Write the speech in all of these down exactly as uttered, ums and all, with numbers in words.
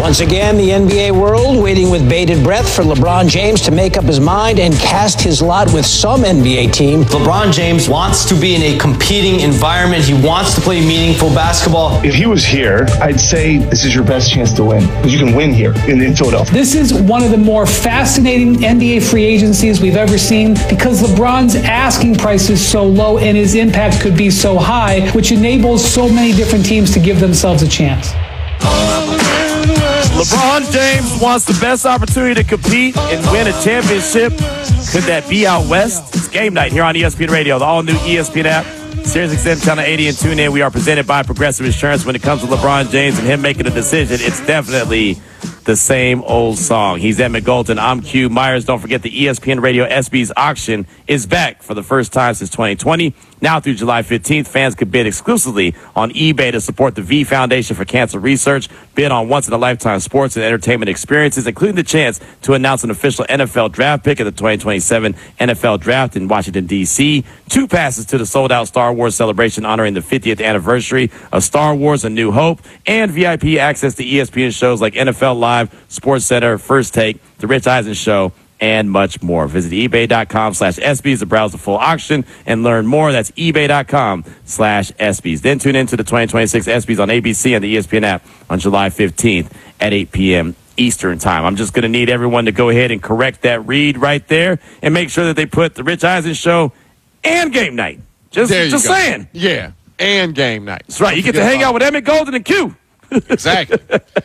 Once again, the N B A world waiting with bated breath for LeBron James to make up his mind and cast his lot with some N B A team. LeBron James wants to be in a competing environment. He wants to play meaningful basketball. If he was here, I'd say this is your best chance to win, because you can win here in, in Philadelphia. This is one of the more fascinating N B A free agencies we've ever seen, because LeBron's asking price is so low and his impact could be so high, which enables so many different teams to give themselves a chance. LeBron James wants the best opportunity to compete and win a championship. Could that be out west? It's game night here on E S P N Radio, the all-new E S P N app, Sirius X M Channel eighty, and tune in. We are presented by Progressive Insurance. When it comes to LeBron James and him making a decision, it's definitely the same old song. He's Emmett Golden. I'm Q Myers. Don't forget the E S P N Radio ESPYs auction is back for the first time since twenty twenty. Now through July fifteenth, fans could bid exclusively on eBay to support the V Foundation for Cancer Research, bid on once-in-a-lifetime sports and entertainment experiences, including the chance to announce an official N F L draft pick at the twenty twenty-seven N F L Draft in Washington, D C, two passes to the sold-out Star Wars celebration honoring the fiftieth anniversary of Star Wars A New Hope, and V I P access to E S P N shows like N F L Live, Sports Center, First Take, The Rich Eisen Show, and much more. Visit ebay.com slash ESPYs to browse the full auction and learn more. That's ebay.com slash ESPYs. Then tune into the twenty twenty-six ESPYs on A B C and the E S P N app on July fifteenth at eight p.m. Eastern time. I'm just going to need everyone to go ahead and correct that read right there and make sure that they put The Rich Eisen Show and Game Night. Just, just saying. Yeah, and Game Night. That's right. You get to hang out with Emmett Golden and Q. Exactly.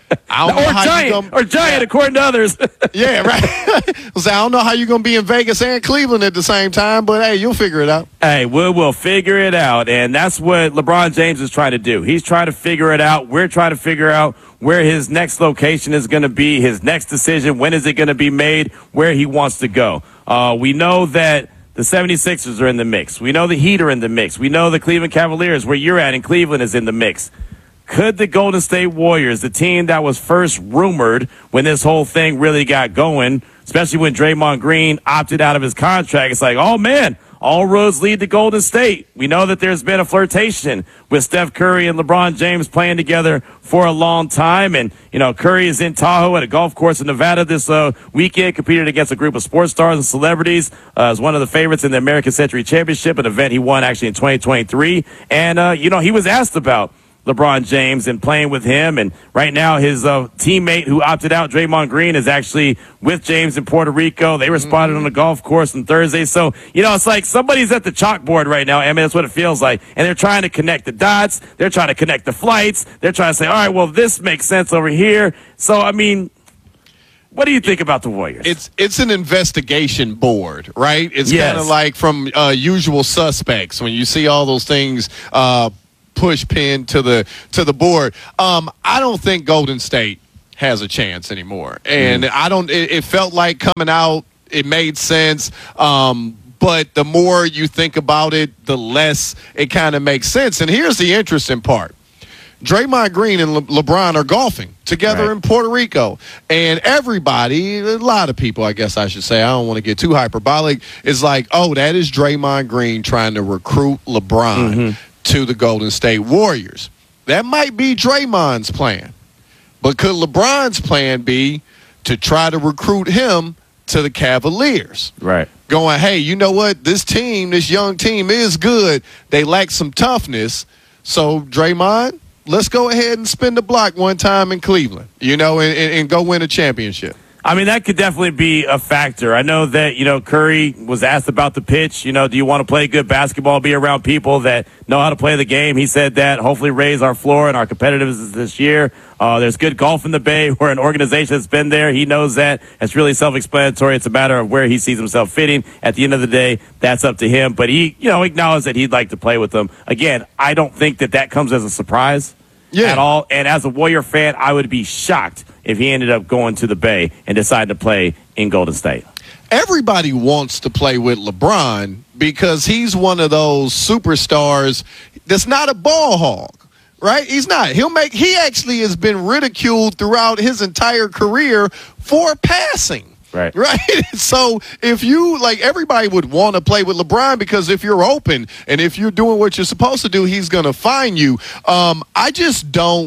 I don't or, know how giant, you gonna, or giant, yeah. according to others. Yeah, right. So I don't know how you're going to be in Vegas and Cleveland at the same time, but hey, you'll figure it out. Hey, we'll, we'll figure it out, and that's what LeBron James is trying to do. He's trying to figure it out. We're trying to figure out where his next location is going to be, his next decision, when is it going to be made, where he wants to go. Uh, we know that the seventy-sixers are in the mix. We know the Heat are in the mix. We know the Cleveland Cavaliers, where you're at in Cleveland, is in the mix. Could the Golden State Warriors, the team that was first rumored when this whole thing really got going, especially when Draymond Green opted out of his contract, it's like, oh, man, all roads lead to Golden State. We know that there's been a flirtation with Steph Curry and LeBron James playing together for a long time. And, you know, Curry is in Tahoe at a golf course in Nevada this uh, weekend, competed against a group of sports stars and celebrities uh, as one of the favorites in the American Century Championship, an event he won actually in twenty twenty-three. And, uh, you know, he was asked about LeBron James and playing with him. And right now his uh, teammate who opted out, Draymond Green, is actually with James in Puerto Rico. They were spotted on the golf course on Thursday. So, you know, it's like somebody's at the chalkboard right now. I mean, that's what it feels like. And they're trying to connect the dots. They're trying to connect the flights. They're trying to say, all right, well, this makes sense over here. So, I mean, what do you think about the Warriors? It's it's an investigation board, right? It's Yes. kind of like from uh, Usual Suspects when you see all those things uh, push pin to the to the board. Um, I don't think Golden State has a chance anymore, and mm. I don't. It, it felt like coming out, it made sense. Um, but the more you think about it, the less it kind of makes sense. And here's the interesting part. Draymond Green and Le- LeBron are golfing together right. in Puerto Rico. And everybody, a lot of people, I guess I should say, I don't want to get too hyperbolic, is like, oh, that is Draymond Green trying to recruit LeBron mm-hmm. to the Golden State Warriors. That might be Draymond's plan. But could LeBron's plan be to try to recruit him to the Cavaliers? Right. Going, hey, you know what? This team, this young team is good. They lack some toughness. So, Draymond, let's go ahead and spin the block one time in Cleveland, you know, and, and, and go win a championship. I mean, that could definitely be a factor. I know that, you know, Curry was asked about the pitch. You know, do you want to play good basketball, be around people that know how to play the game? He said that, hopefully raise our floor and our competitiveness this year. Uh, there's good golf in the Bay. We're an organization that's been there. He knows that. It's really self-explanatory. It's a matter of where he sees himself fitting. At the end of the day, that's up to him. But he, you know, acknowledged that he'd like to play with them. Again, I don't think that that comes as a surprise. Yeah. At all. And as a Warrior fan, I would be shocked if he ended up going to the Bay and decided to play in Golden State. Everybody wants to play with LeBron because he's one of those superstars that's not a ball hog, right? He's not. He'll make. He actually has been ridiculed throughout his entire career for passing. Right. Right. So if you like, everybody would want to play with LeBron because if you're open and if you're doing what you're supposed to do, he's going to find you. Um, I just don't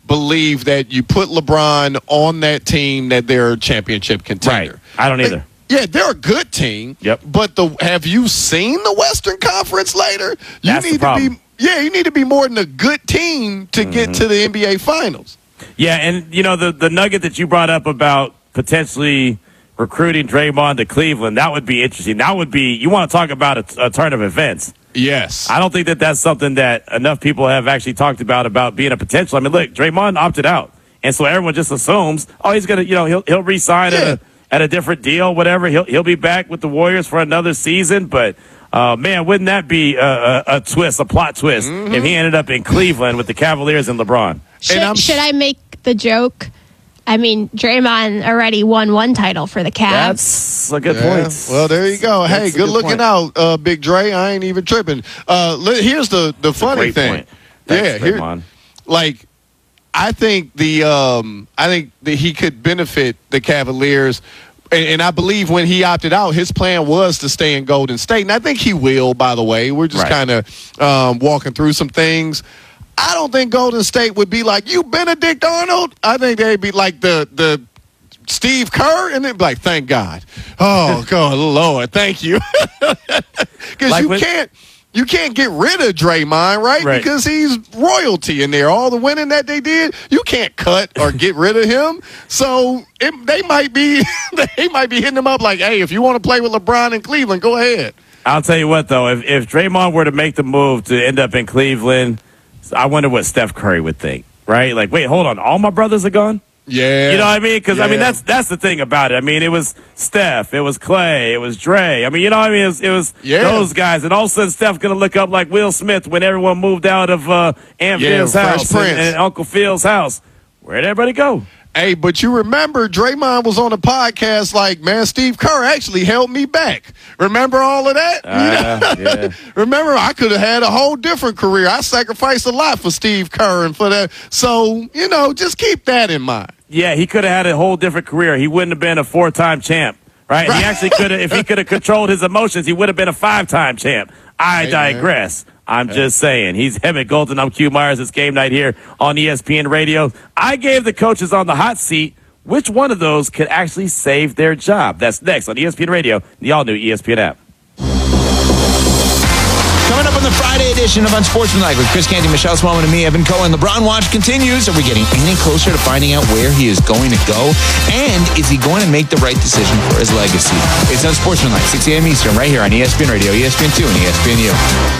believe that you put LeBron on that team that they're a championship contender. Right. I don't either. Yeah, they're a good team. Yep. But the have you seen the Western Conference later? You That's the need to problem. be yeah, you need to be more than a good team to mm-hmm. get to the N B A Finals. Yeah, and you know the the nugget that you brought up about potentially recruiting Draymond to Cleveland, that would be interesting. That would be you want to talk about a, a turn of events. Yes. I don't think that that's something that enough people have actually talked about about being a potential. I mean, look, Draymond opted out, and so everyone just assumes, oh, he's gonna, you know, he'll he'll re-sign yeah. at a at a different deal, whatever. He'll he'll be back with the Warriors for another season. But uh, man, wouldn't that be a, a, a twist, a plot twist, mm-hmm. if he ended up in Cleveland with the Cavaliers and LeBron? Should, and should I make the joke? I mean, Draymond already won one title for the Cavs. That's a good yeah. point. Well, there you go. That's hey, good, good looking point. out, uh, Big Dre. I ain't even tripping. Uh, here's the, the funny thing. Point. Thanks, yeah, here, like, I think the um, I think that he could benefit the Cavaliers. And, and I believe when he opted out, his plan was to stay in Golden State. And I think he will, by the way. We're just right. kind of um, walking through some things. I don't think Golden State would be like, you Benedict Arnold. I think they'd be like the the Steve Kerr, and they'd be like, thank God. Oh, God, Lord, thank you. Because like you when- can't. You can't get rid of Draymond, right? right? Because he's royalty in there. All the winning that they did, you can't cut or get rid of him. So it, they might be they might be hitting him up like, hey, if you want to play with LeBron in Cleveland, go ahead. I'll tell you what, though, if, if Draymond were to make the move to end up in Cleveland, I wonder what Steph Curry would think, right? Like, wait, hold on, all my brothers are gone? Yeah. You know what I mean? Because, yeah. I mean, that's that's the thing about it. I mean, it was Steph, it was Clay, it was Dre. I mean, you know what I mean? It was, it was yeah. those guys. And all of a sudden, Steph's going to look up like Will Smith when everyone moved out of uh, Aunt yeah, Phil's house and, and Uncle Phil's house. Where'd everybody go? Hey, but you remember Draymond was on a podcast like, man, Steve Kerr actually held me back. Remember all of that? Uh, yeah. Remember, I could have had a whole different career. I sacrificed a lot for Steve Kerr and for that. So, you know, just keep that in mind. Yeah, he could have had a whole different career. He wouldn't have been a four-time champ, right? right. He actually could have, if he could have controlled his emotions, he would have been a five-time champ. I hey, digress. Man. I'm hey. just saying. He's Emmett Golden. I'm Q Myers. It's game night here on E S P N Radio. I gave the coaches on the hot seat which one of those could actually save their job. That's next on E S P N Radio, the all-new E S P N app. Coming up on the Friday edition of Unsportsmanlike with Chris Canty, Michelle Smallman, and me, Evan Cohen. LeBron watch continues. Are we getting any closer to finding out where he is going to go? And is he going to make the right decision for his legacy? It's Unsportsmanlike, six a.m. Eastern, right here on E S P N Radio, E S P N two, and E S P N U.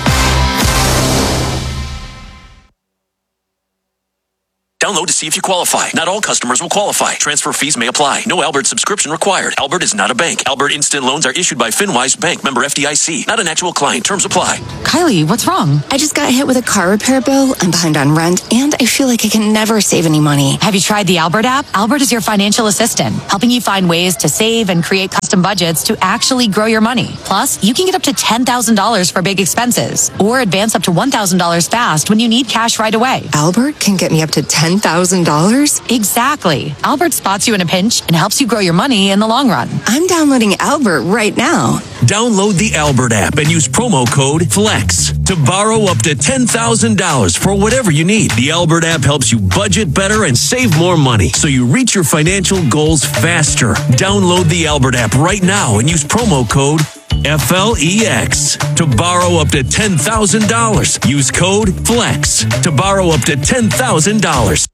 Download to see if you qualify. Not all customers will qualify. Transfer fees may apply. No Albert subscription required. Albert is not a bank. Albert Instant Loans are issued by FinWise Bank, member F D I C. Not an actual client. Terms apply. Kylie, what's wrong? I just got hit with a car repair bill. I'm behind on rent, and I feel like I can never save any money. Have you tried the Albert app? Albert is your financial assistant, helping you find ways to save and create custom budgets to actually grow your money. Plus, you can get up to ten thousand dollars for big expenses, or advance up to one thousand dollars fast when you need cash right away. Albert can get me up to ten thousand dollars? Exactly. Albert spots you in a pinch and helps you grow your money in the long run. I'm downloading Albert right now. Download the Albert app and use promo code FLEX to borrow up to ten thousand dollars for whatever you need. The Albert app helps you budget better and save more money so you reach your financial goals faster. Download the Albert app right now and use promo code F L E X to borrow up to ten thousand dollars. Use code FLEX to borrow up to ten thousand dollars.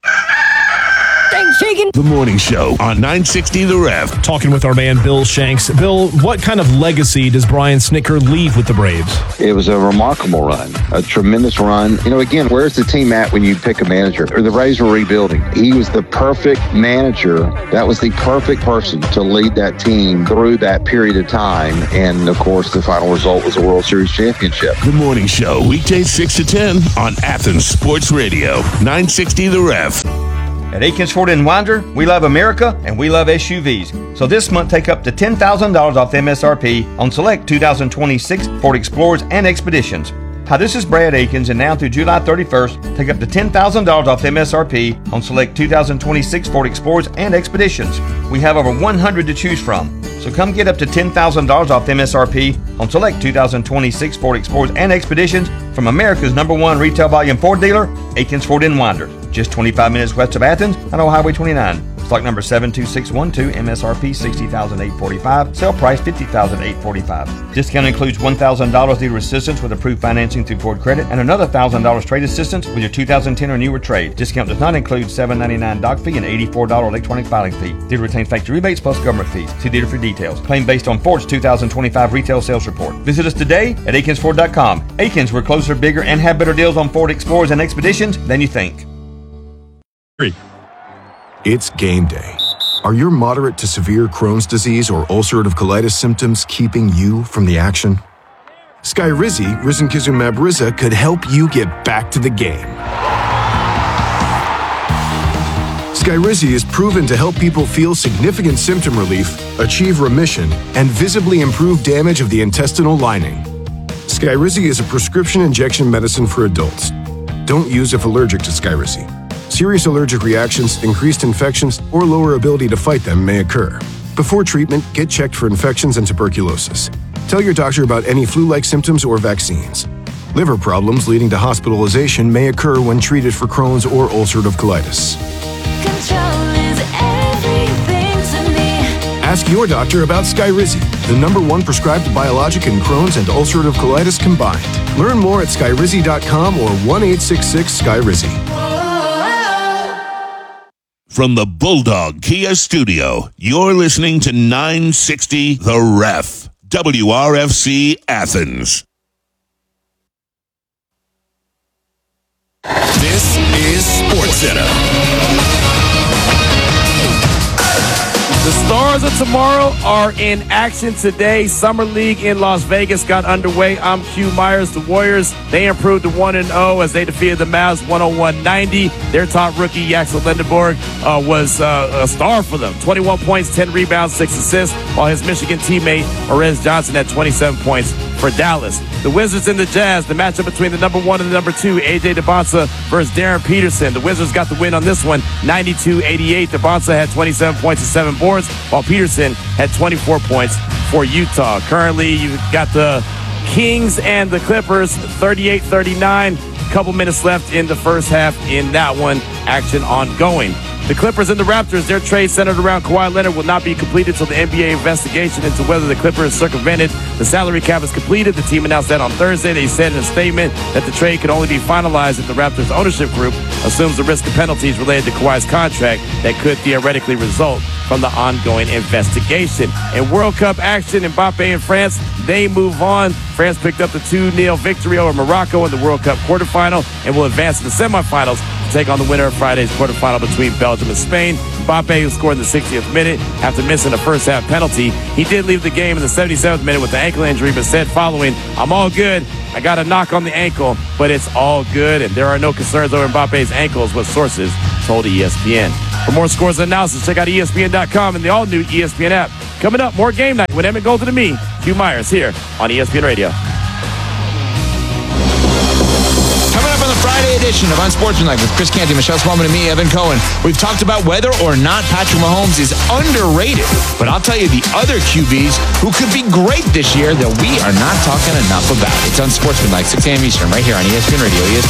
The Morning Show on nine sixty The Rev. Talking with our man Bill Shanks. Bill, what kind of legacy does Brian Snitker leave with the Braves? It was a remarkable run, a tremendous run. You know, again, where's the team at when you pick a manager? Or the Braves were rebuilding. He was the perfect manager. That was the perfect person to lead that team through that period of time. And, of course, the final result was a World Series championship. The Morning Show, weekdays six to ten on Athens Sports Radio, nine sixty The Rev. At Akins Ford in Winder, we love America and we love S U Vs. So this month, take up to ten thousand dollars off M S R P on select two thousand twenty-six Ford Explorers and Expeditions. Hi, this is Brad Akins, and now through July thirty-first, take up to ten thousand dollars off M S R P on select two thousand twenty-six Ford Explorers and Expeditions. We have over one hundred to choose from, so come get up to ten thousand dollars off M S R P on select two thousand twenty-six Ford Explorers and Expeditions from America's number one retail volume Ford dealer, Akins Ford in Winder, just twenty-five minutes west of Athens on Old Highway twenty-nine. Stock number seven two six one two, M S R P sixty thousand eight hundred forty-five dollars, sale price fifty thousand eight hundred forty-five dollars. Discount includes one thousand dollars dealer assistance with approved financing through Ford Credit and another one thousand dollars trade assistance with your two thousand ten or newer trade. Discount does not include seven dollars and ninety-nine cents doc fee and eighty-four dollars electronic filing fee. Dealer retains factory rebates plus government fees. See dealer for details. Claim based on Ford's two thousand twenty-five retail sales report. Visit us today at Akins Ford dot com. Akins, we're closer, bigger, and have better deals on Ford Explorers and Expeditions than you think. It's game day. Are your moderate to severe Crohn's disease or ulcerative colitis symptoms keeping you from the action? Skyrizi, risankizumab Riza, could help you get back to the game. Skyrizi is proven to help people feel significant symptom relief, achieve remission, and visibly improve damage of the intestinal lining. Skyrizi is a prescription injection medicine for adults. Don't use if allergic to Skyrizi. Serious allergic reactions, increased infections, or lower ability to fight them may occur. Before treatment, get checked for infections and tuberculosis. Tell your doctor about any flu-like symptoms or vaccines. Liver problems leading to hospitalization may occur when treated for Crohn's or ulcerative colitis. Control is everything to me. Ask your doctor about Skyrizi, the number one prescribed biologic in Crohn's and ulcerative colitis combined. Learn more at skyrizi dot com or one eight six six Skyrizi. From the Bulldog Kia Studio, you're listening to nine sixty The Ref, W R F C Athens. This is SportsCenter. The Stars of Tomorrow are in action today. Summer League in Las Vegas got underway. I'm Hugh Myers. The Warriors, they improved to one and oh as they defeated the Mavs one oh one ninety. Their top rookie, Yaxel Lindenberg, uh, was uh, a star for them. twenty-one points, ten rebounds, six assists, while his Michigan teammate, Orez Johnson, had twenty-seven points for Dallas. The Wizards and the Jazz, the matchup between the number one and the number two, A J DeBonsa versus Darren Peterson. The Wizards got the win on this one, ninety-two eighty-eight. DeBonsa had twenty-seven points and seven boards, while Peterson had twenty-four points for Utah. Currently, you've got the Kings and the Clippers, thirty-eight thirty-nine. Couple minutes left in the first half in that one. Action ongoing. The Clippers and the Raptors, their trade centered around Kawhi Leonard, will not be completed until the N B A investigation into whether the Clippers circumvented the salary cap is completed. The team announced that on Thursday. They said in a statement that the trade could only be finalized if the Raptors ownership group assumes the risk of penalties related to Kawhi's contract that could theoretically result from the ongoing investigation. In World Cup action, Mbappe and France, they move on. France picked up the two nil victory over Morocco in the World Cup quarterfinal and will advance to the semifinals to take on the winner of Friday's quarterfinal between Belgium and Spain. Mbappe, who scored in the sixtieth minute after missing a first-half penalty, he did leave the game in the seventy-seventh minute with an ankle injury, but said following, "I'm all good. I got a knock on the ankle, but it's all good, and there are no concerns over Mbappe's ankles," what sources told E S P N. For more scores and analysis, check out E S P N dot com and the all-new E S P N app. Coming up, more Game Night with Emmett Golden and me, Hugh Myers, here on E S P N Radio. Coming up on the Friday edition of Unsportsmanlike with Chris Canty, Michelle Smallman, and me, Evan Cohen. We've talked about whether or not Patrick Mahomes is underrated, but I'll tell you the other Q Bs who could be great this year that we are not talking enough about. It's Unsportsmanlike, six a.m. Eastern, right here on E S P N Radio, E S P